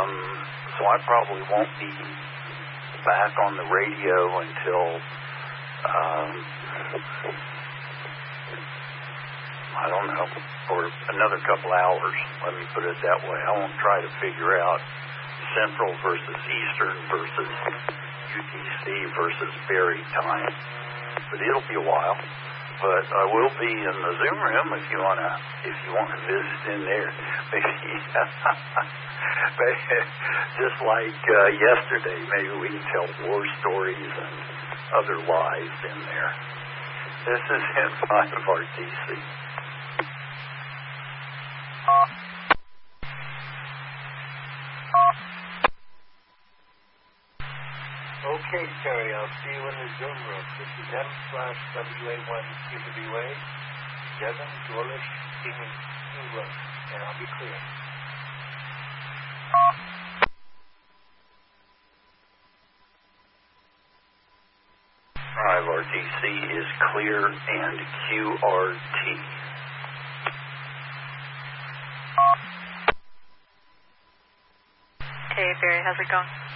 So I probably won't be back on the radio until I don't know, for another couple hours. Let me put it that way. I won't try to figure out Central versus Eastern versus UTC versus Berry time, but it'll be a while. But I will be in the Zoom room if you want to visit in there. Just like yesterday, maybe we can tell war stories and other lies in there. This is N5RTC. Okay, Terry, I'll see you in the Zoom room. This is M/WA1QWA, Devon, Dawlish, England, and I'll be clear. 5RTC is clear and QRT. Hey, Barry, how's it going?